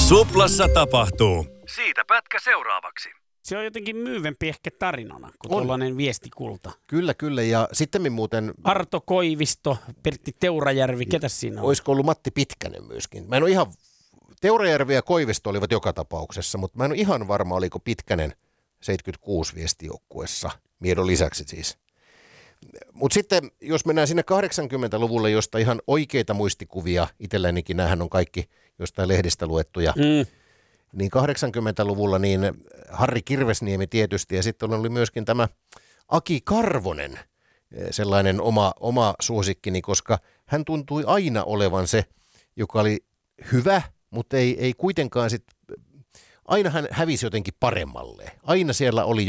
Suplassa tapahtuu. Siitä pätkä seuraavaksi. Se on jotenkin myyvempi ehkä tarinana kuin tuollainen viestikulta. Kyllä. Ja sitten muuten... Arto Koivisto, Pertti Teurajärvi, ketäs siinä on? Olisiko ollut Matti Pitkänen myöskin? Mä en ole ihan... Teurajärvi ja Koivisto olivat joka tapauksessa, mutta mä en ole ihan varma, oliko Pitkänen 76 viestijoukkuessa. Miedon lisäksi siis. Mutta sitten, jos mennään sinne 80-luvulle, josta ihan oikeita muistikuvia, itsellänikin näähän on kaikki jostain lehdistä luettuja, niin 80-luvulla niin Harri Kirvesniemi tietysti, ja sitten oli myöskin tämä Aki Karvonen, sellainen oma suosikkini, koska hän tuntui aina olevan se, joka oli hyvä, mutta ei kuitenkaan sitten, aina hän hävisi jotenkin paremmalle. Aina siellä oli